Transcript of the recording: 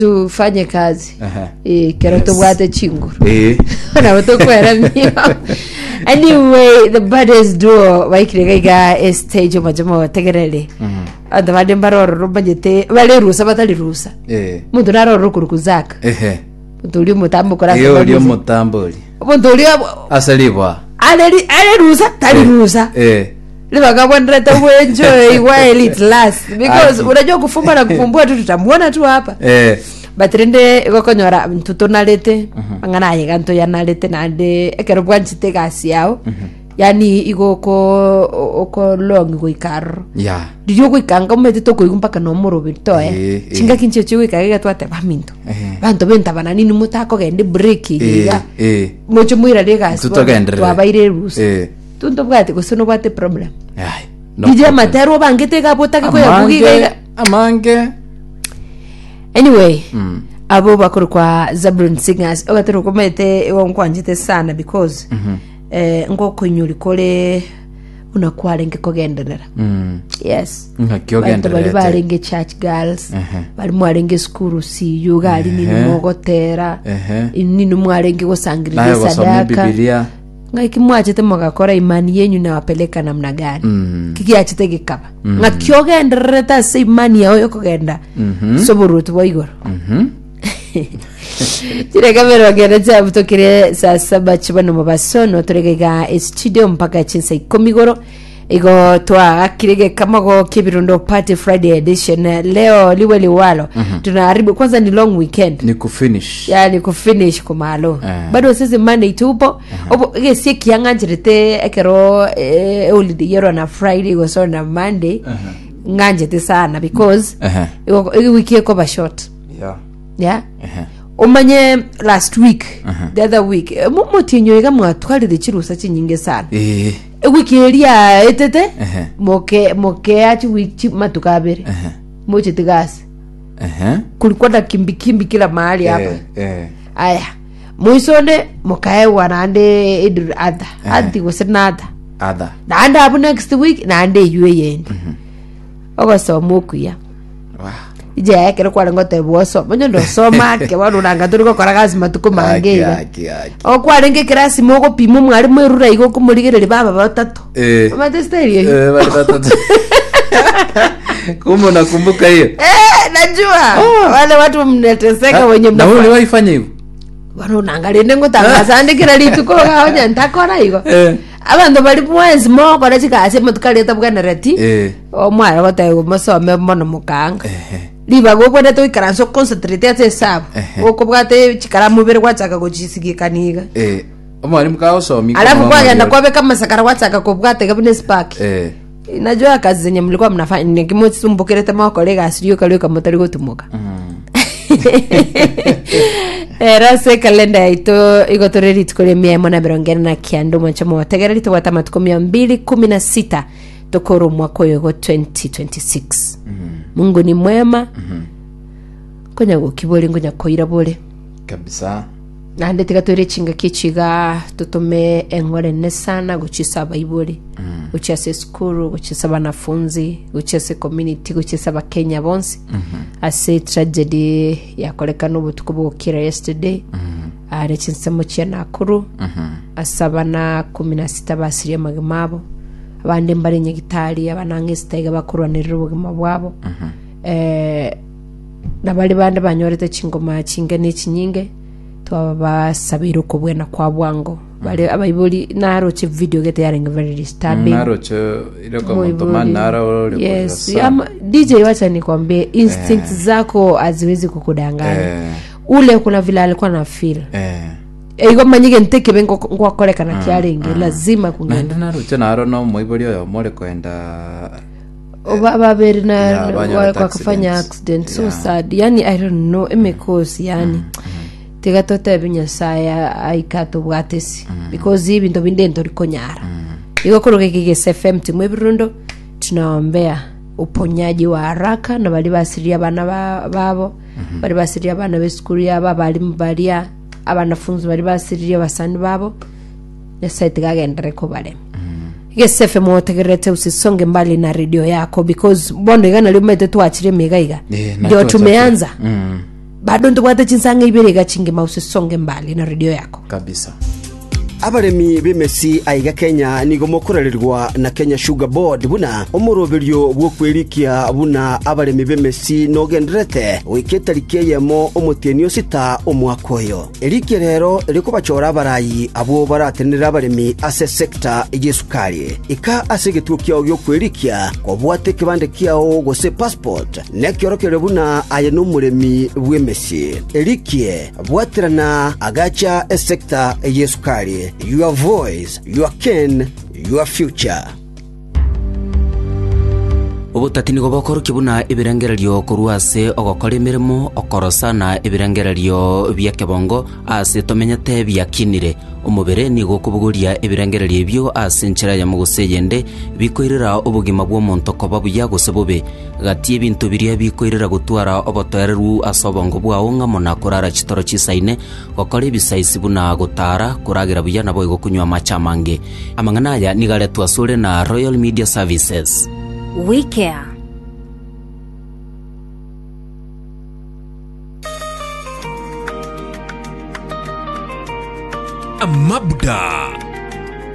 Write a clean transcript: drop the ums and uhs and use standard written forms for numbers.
tufanye kazi kero tubwate chinguru na utokwera mio. Anyway, the Brothers Duo waikirega stage majama wategerere anda bade mbaroro bajete bale rusa batali rusa muntu naroro kurukuzaka muntu mutambo kora yo mutamboli muntu asalibwa ale rusa tali rusa libaga bwendeta wenjoy while it lasts because unajua kufumba na kufumbua tu tutamuona tu hapa batrende gokonyora mtuto nalete ngana yeganto ya nalete nande ekero bwanchite gasi yao yani igoko long goikaro ndiyo goikanga umete to kuigumpaka no murobe toe chinga kinche chiwe kagega twate baminto bantu benta banani numutako gende break ya mocho muira de gas twabaire rusa tunto bwate kusono bwate problem ije matero bangete gabota ko yabugiga amange. Anyway, abo bakuru kwa Zablon Singers ogatero komete wonkwanjite sana because ngoko nyuri kole unakwalenge kogenderera. Yes. Ngakyogenderera. Bali balenge church girls, bali mwalenge school si yugali ni mogotera, ni mwalenge gosangirira sadaka. Ngaiki mwachite mogakora imani yenyu na wapeleka namna gani kikiachite gikaba ngakyogenderera ta se imani yao yokogenda soborutu boigoro tire kamera gere chabu tokire saa 7 chibano mabasono turegega studio mpaka chinsa 10 goro igo twa akirege kamago kibirundo party Friday edition leo liweli walo tunaharibu kwanza ni long weekend ni kufinish yani kufinish kumalo bado sisi Monday tupo obo ngesi kianganjirete ekero holiday yero na Friday go so na Monday nganjete sana because wiki eko ba short umanye last week the other week mutinyo iga mwatwalire chirusa chinyinge sana wiki elia etete moke achi wiki matukabere moche tigasi kulikuwa na kimbi kila mahali hapa aya muisone mokae wanande idur adha wasina adha naanda abu next week naande yuwe yendi ogoso mokuya ije yake kwa ngote boso monyo ndo soma ke wanu nanga turiko koragazi matuko mangega okwa renge kirasi mogo pimo mwari mwerura igo kumurigerere baba batatu matesterio batatu kumo nakumbuka hiyo najua wale watu mneteseka wenye na wewe waifanya hivyo wanu nanga rende ngotangaza andikira lituko gaonya ntakora igo abantu bali mwenzi moko rachika matukaleta tabwanarati omwara gotayo masome mono mukanga liba gokwenda to ikaranso concentrate ate sabo okobwate chikara mubere gwataka gochisigikaniga omwari mukao somi alafu kwaga na kwabe kama sakara gwataka kobwate kabune spark najua kazi zenye mlikuwa mnafanya nikimotsumbukire tama kolega asirio kalio kama tari gotumuka rase kalenda ito igotoreri tukole miemo na berongera na kiando mwanchamo wategera lito watama tukomia 216 tokoro mwako yogo 2026 Mungu ni mwema konya gukibole ngonya koira bole kabisa nande tigatore chinga kichiga tutume engore nesana guchisa baibole guchase skuru guchisa banafunzi guchase community guchisa bakenya bonse ase tragedy yakolekana ubutukubukira yesterday are chinsemo cyana kuru asabana 16 basiriye magmabo abandi mbare nyegitari abanange stega bakuranira ubugima bwabo nabali bande banyorete chingoma chinge n'ikinyinge twabasabira ko bwena kwa bwango bale abayibuli naroche video gete yarenga very disturbing naroche ileko mtomani naro yes DJ wacha nikwambie instincts zako haziwezi kukudanganya ule kuna vile alikuwa na feel ego manyige nteke bengo kwa koleka na kiarengi lazima kungenda naroche naro no moibuli yo more kwenda babere na kwa kufanya accident so sad yani I don't know emekosi yani tegatote binyasaya aikato bwatesi because ibintu bindento rikonyara iko koroge kige FM timwe birundo tunaombea uponyaji wa haraka na bali basiria bana babo bali basiria bana beskuri aba bali mbalia abanafunzi bali basiria basani babo yasaite gagendere ko bale Yes, FM wotegerete usisonge mbali na radio yako because bondo igana limete tuachire megaiga ndio tumeanza bado ntubwate chinsanga ibere gachinge mause songe mbali na radio yako kabisa. Abaremi b'emesi aiga Kenya nigo mokorererwa na Kenya Sugar Board buna omuroberio bwo kwerikia buna abaremi b'emesi nogenderete wiketarike yemo omutenio sita omwakoyo erike rero riko bachora abarayi abo baratenera abaremi ase sector y'esukari ika asegetuo kyao gyo kwerikia kobwate kibande kyao gose passport nekiorokere buna aye n'umuremi bw'emesi erike bwaterana agacha sector y'esukari. Your voice, your ken, your future. Obutati nigo bokoro kibuna ibirengererio kuruase ogokora emirimo okorosa na ibirengererio bya kebongo ase tomenyete byakinire omubere nigo kubuguria ibirengererio ebyo ase nchera ya muguseyende bikoirira obugima bw'omuntu koba buya gusebube gati ebintu biria bikoirira gutwara obotoereru asobongo bwawo ngamona kurara chitoro chisaine gokora ebisaisi buna gutara kuragira buya nabo igokunywa machamange amangana aya nigale twasure na Royal Media Services. We care. Mabda